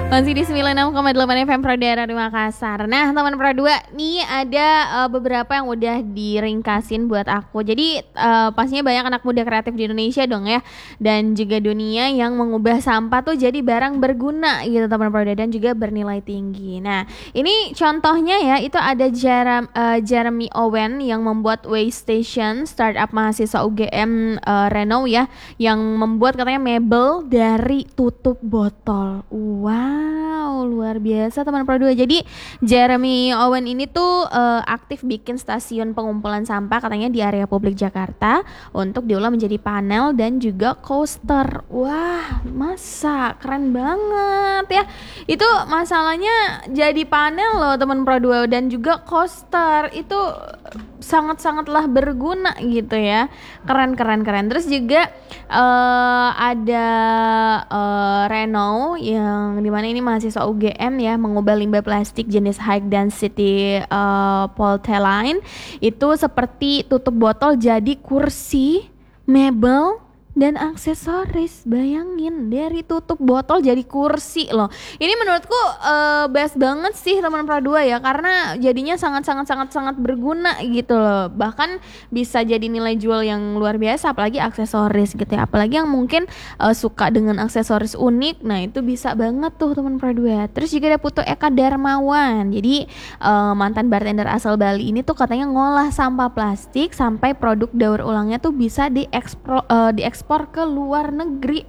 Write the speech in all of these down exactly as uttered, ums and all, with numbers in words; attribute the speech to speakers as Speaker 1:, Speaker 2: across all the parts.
Speaker 1: Masih di sembilan puluh enam koma delapan F M Pro Daerah di Makassar. Nah teman Pro dua, nih ada uh, beberapa yang udah diringkasin buat aku. Jadi uh, pastinya banyak anak muda kreatif di Indonesia dong ya, dan juga dunia yang mengubah sampah tuh jadi barang berguna gitu teman Pro dua, dan juga bernilai tinggi. Nah ini contohnya ya, itu ada Jerem, uh, Jeremy Owen yang membuat Waste Station, startup mahasiswa U G M uh, Renau ya, yang membuat katanya mebel dari tutup botol. Wow. Wow, luar biasa teman Pro dua. Jadi Jeremy Owen ini tuh uh, aktif bikin stasiun pengumpulan sampah katanya di area publik Jakarta untuk diolah menjadi panel dan juga coaster. Wah, masa keren banget ya. Itu masalahnya jadi panel loh teman Pro dua, dan juga coaster. Itu sangat-sangatlah berguna gitu ya. Keren keren keren. Terus juga uh, ada uh, Renault yang dimana ini mahasiswa U G M ya, mengubah limbah plastik jenis high density uh, polyethylene itu seperti tutup botol jadi kursi, mebel, dan aksesoris. Bayangin, dari tutup botol jadi kursi loh. Ini menurutku uh, best banget sih teman Pro dua ya, karena jadinya sangat-sangat-sangat-sangat berguna gitu loh. Bahkan bisa jadi nilai jual yang luar biasa, apalagi aksesoris gitu ya. Apalagi yang mungkin uh, suka dengan aksesoris unik, nah itu bisa banget tuh teman Pro dua. Terus juga ada Putu Eka Darmawan. Jadi uh, mantan bartender asal Bali ini tuh katanya ngolah sampah plastik sampai produk daur ulangnya tuh bisa diekspor uh, diekspor ke luar negeri.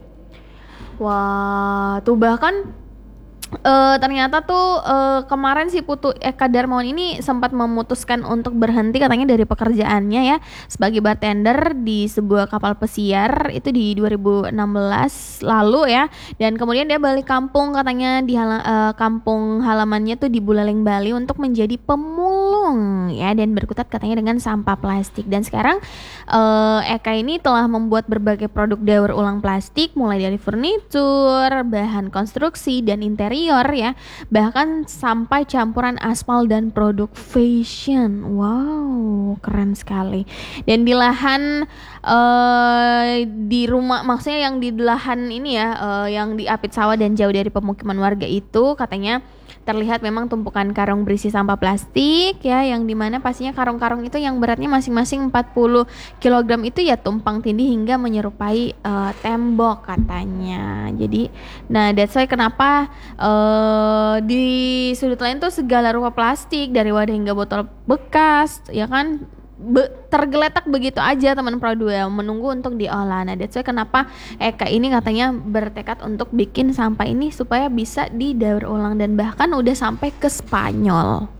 Speaker 1: Wah, tuh bahkan Uh, ternyata tuh uh, kemarin si Putu Eka Darmawan ini sempat memutuskan untuk berhenti katanya dari pekerjaannya ya sebagai bartender di sebuah kapal pesiar itu di dua ribu enam belas lalu ya, dan kemudian dia balik kampung katanya di hala, uh, kampung halamannya tuh di Buleleng, Bali untuk menjadi pemulung ya, dan berkutat katanya dengan sampah plastik. Dan sekarang uh, Eka ini telah membuat berbagai produk daur ulang plastik mulai dari furnitur, bahan konstruksi dan interior ya, bahkan sampai campuran aspal dan produk fashion. Wow, keren sekali. Dan di lahan uh, di rumah, maksudnya yang di lahan ini ya, uh, yang di apit sawah dan jauh dari pemukiman warga itu katanya terlihat memang tumpukan karung berisi sampah plastik ya, yang dimana pastinya karung-karung itu yang beratnya masing-masing empat puluh kilogram itu ya tumpang tindih hingga menyerupai uh, tembok katanya. Jadi nah that's why kenapa uh, di sudut lain tuh segala rupa plastik dari wadah hingga botol bekas ya kan Be- tergeletak begitu aja teman Pro dua menunggu untuk diolah. Nah that's why kenapa Eka ini katanya bertekad untuk bikin sampah ini supaya bisa didaur ulang, dan bahkan udah sampai ke Spanyol.